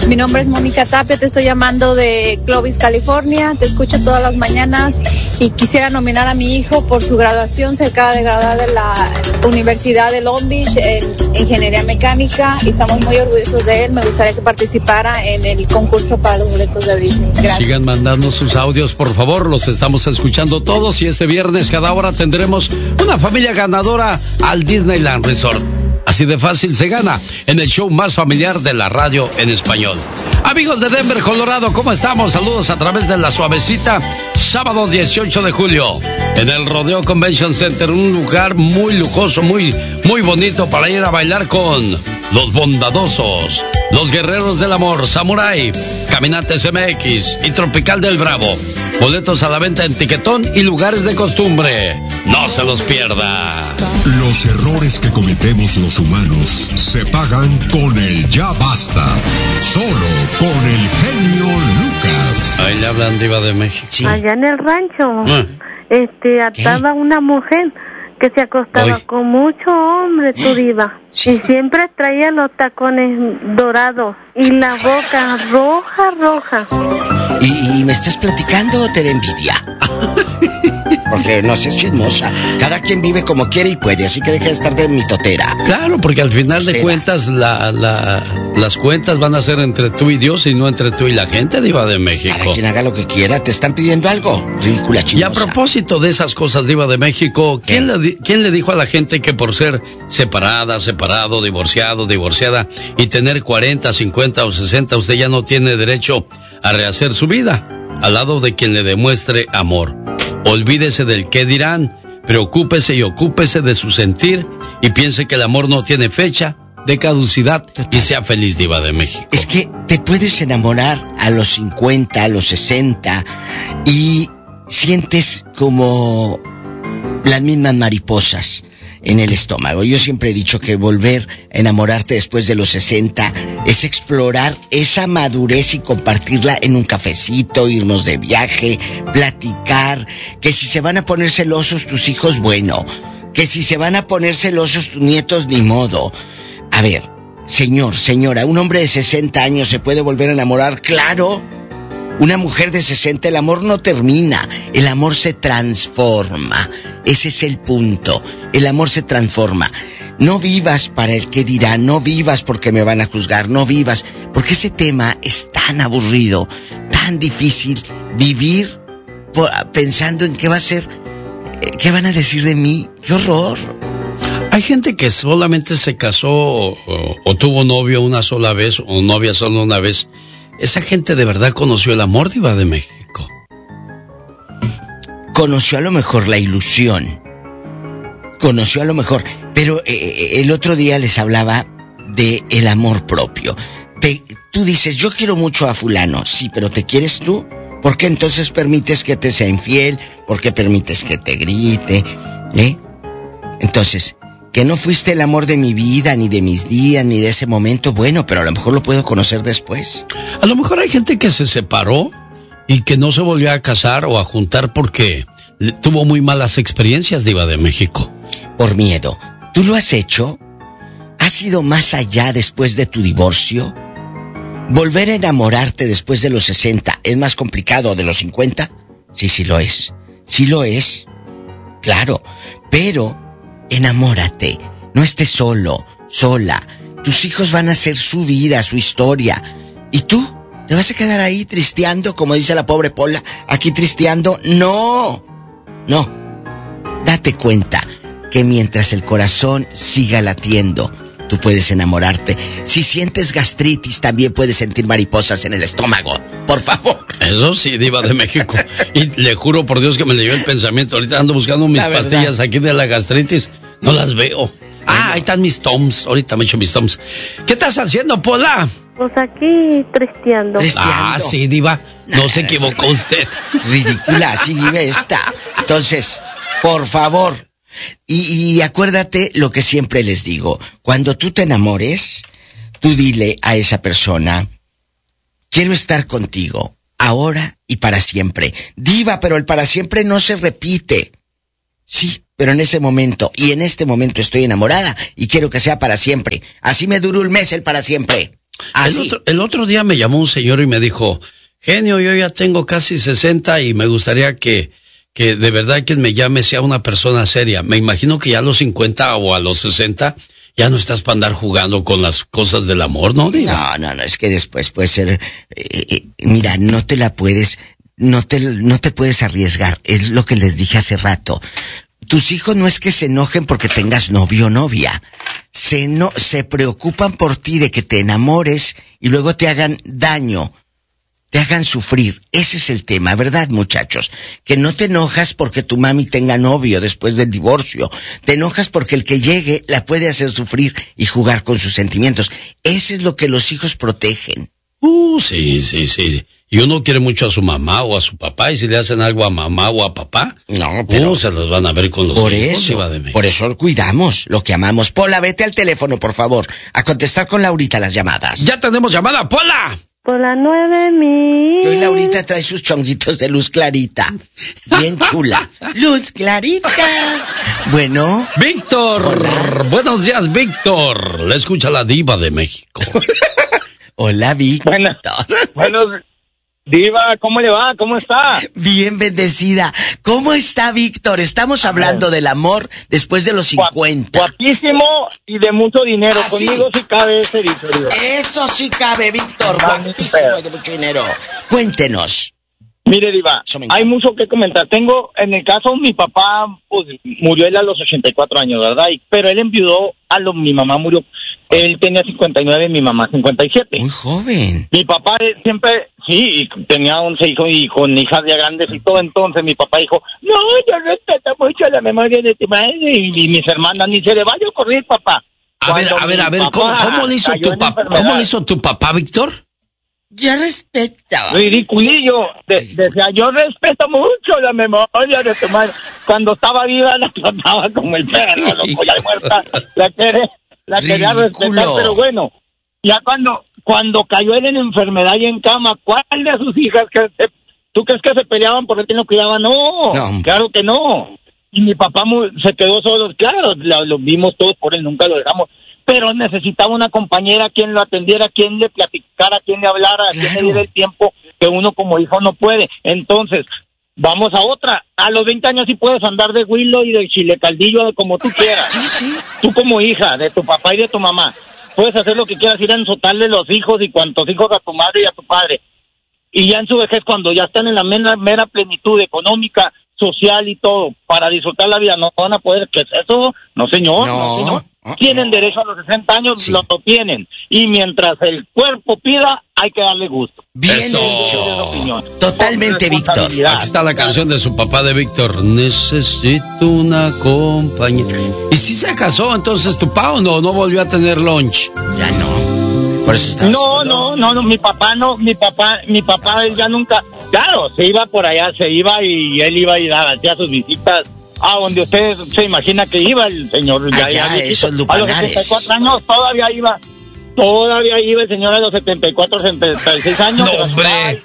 Mi nombre es Mónica Tapia, te estoy llamando de Clovis, California. Te escucho todas las mañanas y quisiera nominar a mi hijo por su graduación. Se acaba de graduar de la Universidad de Long Beach en Ingeniería Mecánica y estamos muy orgullosos de él. Me gustaría que participara en el concurso para los boletos de Disney. Gracias. Sigan mandando sus audios, por favor. Los estamos escuchando todos y este viernes cada hora tendremos una familia ganadora al Disneyland Resort. Así de fácil se gana en el show más familiar de la radio en español. Amigos de Denver, Colorado, ¿cómo estamos? Saludos a través de La Suavecita. Sábado 18 de julio en el Rodeo Convention Center, un lugar muy lujoso, muy bonito para ir a bailar con Los Bondadosos, Los Guerreros del Amor, Samurai, Caminantes MX y Tropical del Bravo. Boletos a la venta en Tiquetón y lugares de costumbre. No se los pierda. Los errores que cometemos los humanos se pagan con el ya basta. Solo con el genio Lucas. Ahí le hablan, Diva de México. Sí. Allá en el rancho, ataba una mujer que se acostaba con mucho hombre, tu Diva. Sí. Y siempre traía los tacones dorados y la boca roja. ¿Y me estás platicando o te da envidia? Porque no seas chismosa. Cada quien vive como quiere y puede, así que deja de estar de mitotera. Claro, porque al final de cuentas las cuentas van a ser entre tú y Dios y no entre tú y la gente, Diva de México. Cada quien haga lo que quiera, te están pidiendo algo. Ridícula chismosa. Y a propósito de esas cosas, Diva de México, ¿quién le dijo a la gente que por ser separado, divorciada y tener 40, 50 o 60, usted ya no tiene derecho a rehacer su vida al lado de quien le demuestre amor? Olvídese del qué dirán, preocúpese y ocúpese de su sentir y piense que el amor no tiene fecha de caducidad. Total. Y sea feliz, Diva de México. Es que te puedes enamorar a los 50, a los 60 y sientes como las mismas mariposas en el estómago. Yo siempre he dicho que volver a enamorarte después de los 60 es explorar esa madurez y compartirla en un cafecito, irnos de viaje, platicar, que si se van a poner celosos tus hijos, bueno, que si se van a poner celosos tus nietos, ni modo. A ver, señora, ¿un hombre de 60 años se puede volver a enamorar? ¡Claro! Una mujer de 60, el amor no termina, el amor se transforma. Ese es el punto, el amor se transforma. No vivas para el que dirá, no vivas porque me van a juzgar, no vivas, porque ese tema es tan aburrido, tan difícil vivir pensando en qué va a ser, qué van a decir de mí, qué horror. Hay gente que solamente se casó o tuvo novio una sola vez o novia solo una vez. ¿Esa gente de verdad conoció el amor, Diva de México? Conoció a lo mejor la ilusión. Conoció a lo mejor. Pero el otro día les hablaba de el amor propio. Tú dices, yo quiero mucho a fulano. Sí, pero ¿te quieres tú? ¿Por qué entonces permites que te sea infiel? ¿Por qué permites que te grite? Entonces, que no fuiste el amor de mi vida, ni de mis días, ni de ese momento, bueno, pero a lo mejor lo puedo conocer después. A lo mejor hay gente que se separó y que no se volvió a casar o a juntar porque tuvo muy malas experiencias, Diva de México. Por miedo. ¿Tú lo has hecho? ¿Has ido más allá después de tu divorcio? ¿Volver a enamorarte después de los 60 es más complicado de los 50? Sí lo es. Sí lo es. Claro. Pero enamórate, no estés solo, sola. Tus hijos van a hacer su vida, su historia. ¿Y tú? ¿Te vas a quedar ahí tristeando, como dice la pobre Pola? Aquí tristeando. No. Date cuenta que mientras el corazón siga latiendo, tú puedes enamorarte. Si sientes gastritis, también puedes sentir mariposas en el estómago. Por favor. Eso sí, Diva de México. Y le juro por Dios que me leyó el pensamiento. Ahorita ando buscando mis pastillas aquí de la gastritis. No las veo. Ahí están mis Toms. Ahorita me echo mis Toms. ¿Qué estás haciendo, Pola? Pues aquí tristeando. Sí, Diva. No se equivocó usted. Ridícula, así vive esta. Entonces, por favor. Y acuérdate lo que siempre les digo. Cuando tú te enamores, tú dile a esa persona, quiero estar contigo, ahora y para siempre. Diva, pero el para siempre no se repite. Sí, pero en ese momento, y en este momento estoy enamorada y quiero que sea para siempre. Así me duró un mes el para siempre. El otro día me llamó un señor y me dijo, genio, yo ya tengo casi 60 y me gustaría que de verdad quien me llame sea una persona seria. Me imagino que ya a los 50 o a los 60 ya no estás para andar jugando con las cosas del amor, ¿no? Diga. No, es que después puede ser, mira, no te puedes arriesgar, es lo que les dije hace rato. Tus hijos no es que se enojen porque tengas novio o novia, se preocupan por ti de que te enamores y luego te hagan daño, te hagan sufrir. Ese es el tema, ¿verdad, muchachos? Que no te enojas porque tu mami tenga novio después del divorcio. Te enojas porque el que llegue la puede hacer sufrir y jugar con sus sentimientos. Eso es lo que los hijos protegen. Sí. Y uno quiere mucho a su mamá o a su papá, y si le hacen algo a mamá o a papá, no, pero se los van a ver con los hijos. Por eso cuidamos lo que amamos. Pola, vete al teléfono, por favor, a contestar con Laurita las llamadas. ¡Ya tenemos llamada, Pola! Pola 9000. Hoy Laurita trae sus chonguitos de luz clarita. Bien chula. Luz clarita. Bueno. Víctor. Hola. Buenos días, Víctor. Le escucha la diva de México. Hola, Víctor. Bueno, diva, ¿cómo le va? ¿Cómo está? Bien bendecida. ¿Cómo está, Víctor? Estamos hablando del amor después de los 50. Guapísimo y de mucho dinero. Conmigo sí cabe ese dicho, diva. Eso sí cabe, Víctor. Guapísimo y de mucho dinero. Cuéntenos. Mire, diva, hay mucho que comentar. Tengo, en el caso, mi papá, pues, murió él a los 84 años, ¿verdad? Pero él enviudó mi mamá murió. Él tenía 59, mi mamá 57. Muy joven. Mi papá siempre, sí, tenía 11 hijos y con hijas ya grandes y todo. Entonces mi papá dijo, no, yo respeto mucho la memoria de tu madre y mis hermanas, ni se le vaya a ocurrir, papá. A ver, ¿cómo le hizo tu papá? ¿Cómo le hizo tu papá, Víctor? Yo respeto. Ridiculillo. Decía, yo respeto mucho la memoria de tu madre. Cuando estaba viva la trataba como el perro, loco, ya muerta, la quería respetar, pero bueno, ya cuando cayó él en enfermedad y en cama, ¿cuál de sus hijas tú crees que se peleaban porque él no cuidaba? No, claro que no. Y mi papá se quedó solo, claro, lo vimos todos por él, nunca lo dejamos, pero necesitaba una compañera, quien lo atendiera, quien le platicara, quien le hablara, quien le diera el tiempo que uno como hijo no puede. Entonces, vamos a otra. A los 20 años sí puedes andar de huilo y de chile caldillo como tú quieras. Sí. Tú como hija de tu papá y de tu mamá, puedes hacer lo que quieras, ir a ensotarle los hijos y cuantos hijos a tu madre y a tu padre. Y ya en su vejez, cuando ya están en la mera plenitud económica, social y todo, para disfrutar la vida, no van a poder. ¿Qué es eso? No, señor. Tienen derecho a los 60 años, sí. Lo tienen. Y mientras el cuerpo pida, hay que darle gusto. Bien dicho. Totalmente, Víctor. Aquí está la canción de su papá de Víctor. Necesito una compañía. ¿Y si se casó entonces tu papá o no volvió a tener lunch? Ya no. Por eso está No, mi papá él ya nunca. Claro, se iba por allá, y él iba y hacía sus visitas a donde usted se imagina que iba el señor. Esos lupanares. A los 74 años todavía iba el señor a los 74, 76 años. No, hombre.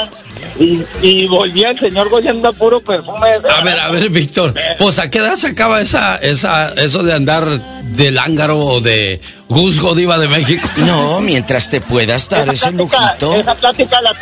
Y volvía el señor goleando a puro perfume. A ver, Víctor, pues ¿a qué edad se acaba eso de andar de lángaro o de juzgo, diva de México? No, mientras te puedas dar ese lujito. Esa plática la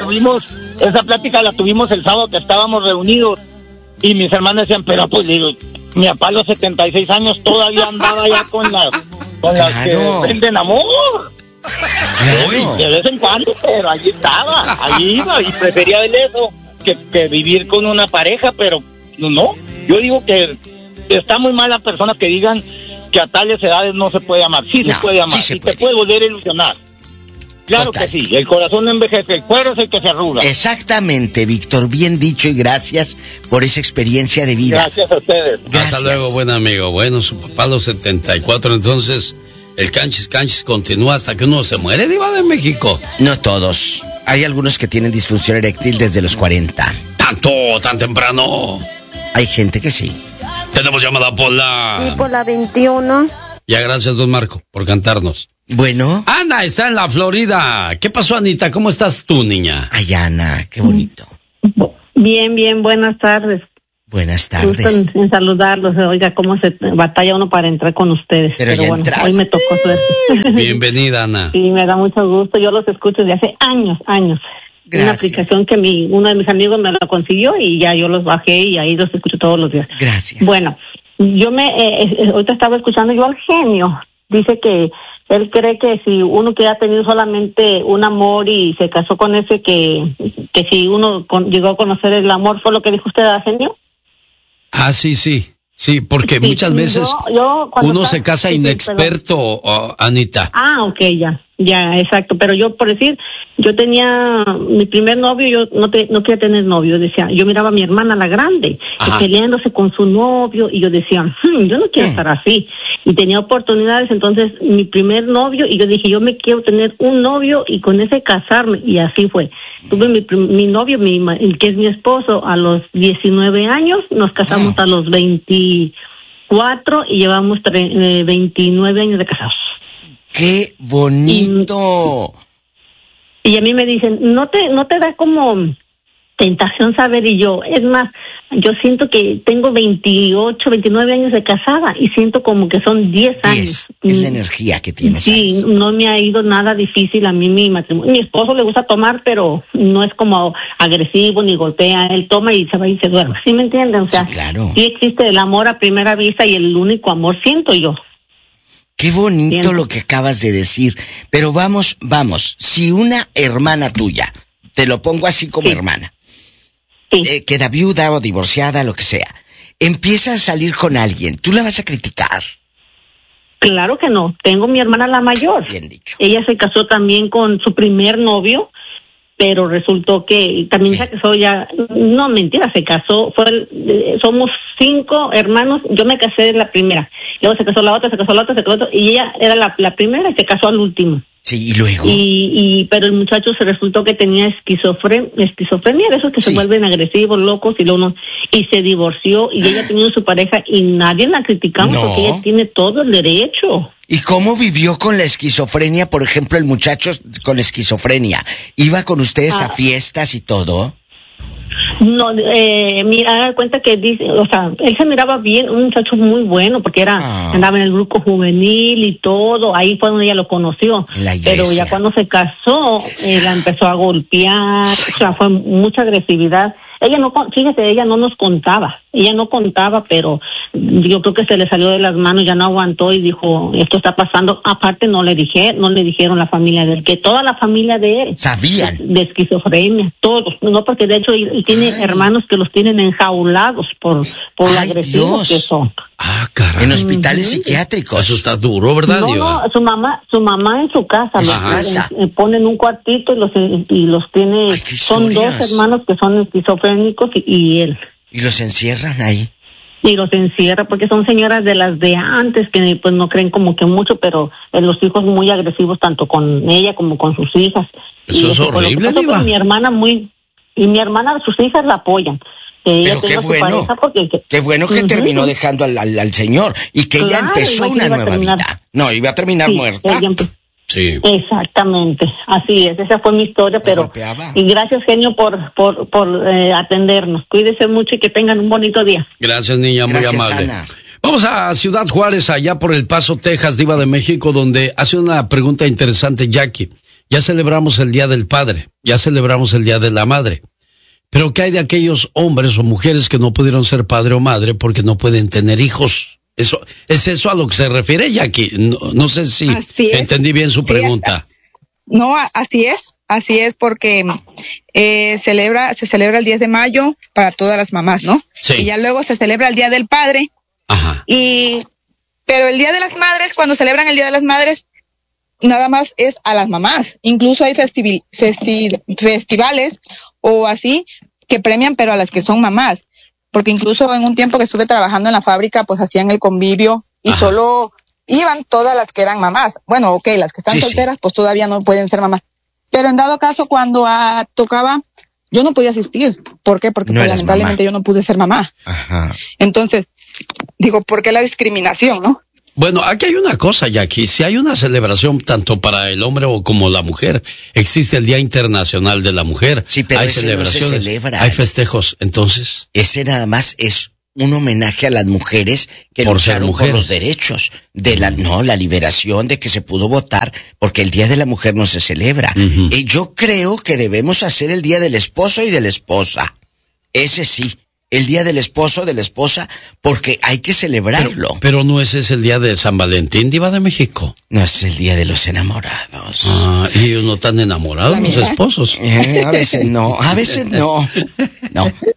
tuvimos el sábado que estábamos reunidos. Y mis hermanas decían, pero pues digo, mi papá a los 76 años todavía andaba ya con las que venden amor. Claro. De vez en cuando, pero allí iba y prefería él eso que vivir con una pareja, pero no, yo digo que está muy mal las personas que digan que a tales edades no se puede amar. Sí se puede amar, sí te puede volver a ilusionar. Claro que sí, el corazón no envejece, el cuero es el que se arruga. Exactamente, Víctor, bien dicho y gracias por esa experiencia de vida. Gracias a ustedes. Hasta luego, buen amigo. Bueno, su papá a los 74, entonces el canchis continúa hasta que uno se muere, diva de México. No todos, hay algunos que tienen disfunción eréctil desde los 40. ¿Tan temprano? Hay gente que sí. Tenemos llamada por la... Sí, por la 21. Ya, gracias, don Marco, por cantarnos. Bueno. Ana está en la Florida. ¿Qué pasó, Anita? ¿Cómo estás tú, niña? Ay, Ana, qué bonito. Bien, buenas tardes. Buenas tardes. Gusto en saludarlos. Oiga, cómo se batalla uno para entrar con ustedes. Pero ya bueno, entraste. hoy me tocó suerte. Bienvenida, Ana. Sí, me da mucho gusto. Yo los escucho desde hace años. Gracias. Una aplicación que uno de mis amigos me la consiguió y ya yo los bajé y ahí los escucho todos los días. Gracias. Bueno, yo ahorita estaba escuchando yo al genio. Dice que él cree que si uno que ha tenido solamente un amor y se casó con ese, que si uno llegó a conocer el amor, ¿fue lo que dijo usted, genio? Ah, sí, porque Sí, muchas veces uno se casa inexperto, Anita. Ah, ok, ya, exacto. Pero yo, por decir, yo tenía mi primer novio, yo no quería tener novio. Decía, yo miraba a mi hermana, la grande, peleándose con su novio, y yo decía, yo no quiero estar así. Y tenía oportunidades, entonces, mi primer novio, y yo dije, yo me quiero tener un novio y con ese casarme, y así fue. Tuve mi novio, que es mi esposo, a los 19 años, nos casamos a los 24 y llevamos 29 años de casados. ¡Qué bonito! Y a mí me dicen, ¿no te da como tentación saber? Y yo, es más, yo siento que tengo 28, 29 años de casada y siento como que son 10 años. Es la energía que tienes. Sí, ¿sabes? no me ha ido nada difícil a mí mi matrimonio. Mi esposo le gusta tomar, pero no es como agresivo ni golpea. Él toma y se va y se duerme. ¿Sí me entienden? O sea, sí, claro. Sí existe el amor a primera vista y el único amor siento yo. Qué bonito lo que acabas de decir. Pero vamos, si una hermana tuya, te lo pongo así como hermana, queda viuda o divorciada, lo que sea, empieza a salir con alguien, ¿tú la vas a criticar? Claro que no. Tengo mi hermana la mayor. Bien dicho. Ella se casó también con su primer novio, pero resultó que también se casó ya, no, mentira, se casó, somos 5 hermanos, yo me casé de la primera, luego se casó la otra, y ella era la primera y se casó al último. Sí, y luego. Pero el muchacho se resultó que tenía esquizofrenia, de esos que se vuelven agresivos, locos, y se divorció, y ella tenía su pareja, y nadie la criticamos porque ella tiene todo el derecho. ¿Y cómo vivió con la esquizofrenia, por ejemplo, el muchacho con esquizofrenia? ¿Iba con ustedes a fiestas y todo? No, mira, da cuenta que dice, o sea, él se miraba bien, un muchacho muy bueno, porque andaba en el grupo juvenil y todo, ahí fue donde ella lo conoció. Pero ya cuando se casó, la empezó a golpear, o sea, fue mucha agresividad. Ella no nos contaba, pero yo creo que se le salió de las manos, ya no aguantó y dijo, esto está pasando. Aparte no le dijeron la familia de él, que toda la familia de él sabían de esquizofrenia, todos, no, porque de hecho él tiene hermanos que los tienen enjaulados por lo agresivos que son. Ah, caray. En hospitales psiquiátricos. Eso está duro, ¿verdad, Diva? No, su mamá en su casa. Ponen un cuartito y los tiene. Ay, son 2 hermanos que son esquizofrénicos y él. ¿Y los encierran ahí? Y los encierra porque son señoras de las de antes que pues no creen como que mucho, pero los hijos muy agresivos tanto con ella como con sus hijas. Eso es horrible, Diva. Mi hermana sus hijas la apoyan. Pero qué bueno, qué bueno que terminó dejando al señor y que ella empezó una nueva vida. No, iba a terminar muerta. Sí. Exactamente, así es, esa fue mi historia, pero y gracias, genio, por atendernos. Cuídese mucho y que tengan un bonito día. Gracias, niña, muy amable. Ana. Vamos a Ciudad Juárez, allá por El Paso, Texas, Diva de México, donde hace una pregunta interesante Jackie. Ya celebramos el Día del Padre, ya celebramos el Día de la Madre. Pero ¿qué hay de aquellos hombres o mujeres que no pudieron ser padre o madre porque no pueden tener hijos? ¿Es eso a lo que se refiere, Jackie? No sé si entendí bien su pregunta. No, así es porque se celebra el 10 de mayo para todas las mamás, ¿no? Sí. Y ya luego se celebra el Día del Padre. Ajá. Pero el Día de las Madres, cuando celebran el Día de las Madres, nada más es a las mamás. Incluso hay festivales o así que premian, pero a las que son mamás. Porque incluso en un tiempo que estuve trabajando en la fábrica, pues hacían el convivio y solo iban todas las que eran mamás. Bueno, las que están solteras, pues todavía no pueden ser mamás. Pero en dado caso, cuando tocaba, yo no podía asistir. ¿Por qué? Porque pues, lamentablemente yo no pude ser mamá. Ajá. Entonces, digo, ¿por qué la discriminación, no? Bueno, aquí hay una cosa, Jackie. Si hay una celebración tanto para el hombre como la mujer, existe el Día Internacional de la Mujer. Sí, pero hay ese celebraciones, no se celebra. hay festejos, entonces. Ese nada más es un homenaje a las mujeres que lucharon por los derechos de la liberación, de que se pudo votar, porque el Día de la Mujer no se celebra. Y yo creo que debemos hacer el Día del Esposo y de la Esposa. Ese sí. El Día del Esposo, de la Esposa, porque hay que celebrarlo. Pero no ese es el Día de San Valentín, Diva de México. No, es el Día de los Enamorados. Y ellos no están enamorados, los esposos. A veces no. No.